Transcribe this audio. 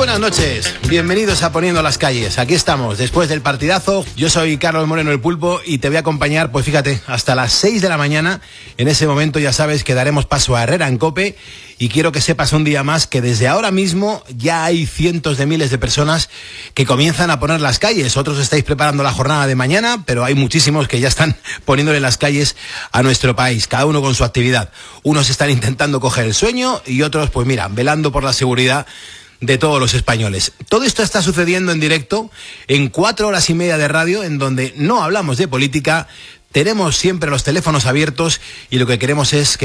buenas noches, bienvenidos a Poniendo las Calles. Aquí estamos, después del partidazo. Yo soy Carlos Moreno el Pulpo y te voy a acompañar, pues fíjate, hasta las 6 de la mañana. En ese momento ya sabes que daremos paso a Herrera en COPE. Y quiero que sepas un día más que desde ahora mismo ya hay cientos de miles de personas que comienzan a poner las calles. Otros estáis preparando la jornada de mañana, pero hay muchísimos que ya están poniéndole las calles a nuestro país, cada uno con su actividad. Unos están intentando coger el sueño y otros, pues mira, velando por la seguridad de todos los españoles. Todo esto está sucediendo en directo en 4 horas y media de radio, en donde no hablamos de política, tenemos siempre los teléfonos abiertos y lo que queremos es que